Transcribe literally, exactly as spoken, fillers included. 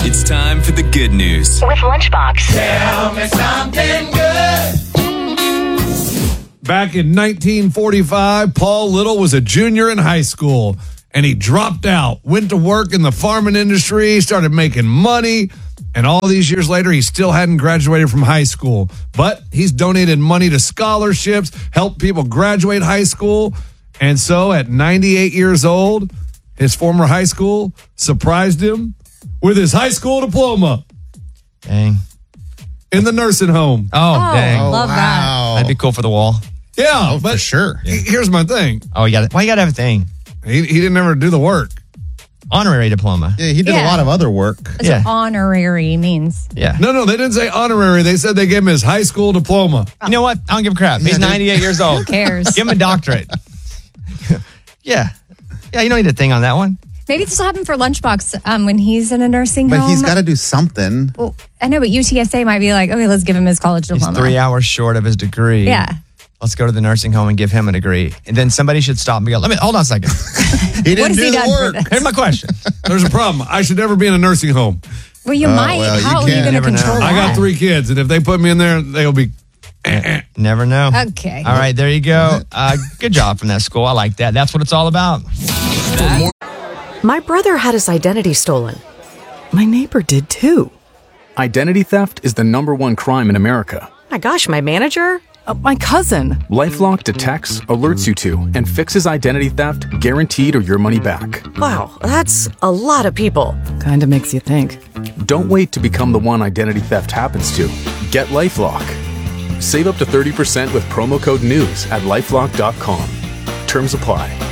It's time for the good news with Lunchbox. Tell me something good. Back in nineteen forty-five, Paul Little was a junior in high school, and he dropped out, went to work in the farming industry, started making money, and all these years later, he still hadn't graduated from high school. But he's donated money to scholarships, helped people graduate high school, and so at ninety-eight years old, his former high school surprised him with his high school diploma. Dang. In the nursing home. Oh, Oh, dang. love that. That'd be cool for the wall. Yeah, Oh, but for sure. here's my thing. Oh, you got it. Why you got to have a thing? He, he didn't ever do the work. Honorary diploma. Yeah, he did Yeah. a lot of other work. That's Yeah. what honorary means. Yeah. No, no, they didn't say honorary. They said they gave him his high school diploma. You know what? I don't give a crap. He's ninety-eight years old. Who cares? Give him a doctorate. Yeah. Yeah, you don't need a thing on that one. Maybe this will happen for Lunchbox um, when he's in a nursing But home. he's got to do something. Well, I know, but U T S A might be like, okay, let's give him his college He's diploma. three hours short of his degree. Yeah. Let's go to the nursing home and give him a degree. And then somebody should stop and be like, let me, hold on a second. He didn't What has do he the done for work. this? Here's my question. There's a problem. I should never be in a nursing home. Well, you Oh, might. well, you How are you can't. going to Never know. control I that? got three kids, and if they put me in there, they'll be. eh, eh. Never know. Okay. All right, there you go. Uh, good job from that school. I like that. That's what it's all about. My brother had his identity stolen. My neighbor did too. Identity theft is the number one crime in America. My gosh, my manager? Uh, my cousin. LifeLock detects, alerts you to, and fixes identity theft guaranteed or your money back. Wow, that's a lot of people. Kinda makes you think. Don't wait to become the one identity theft happens to. Get LifeLock. Save up to thirty percent with promo code NEWS at lifelock dot com. Terms apply.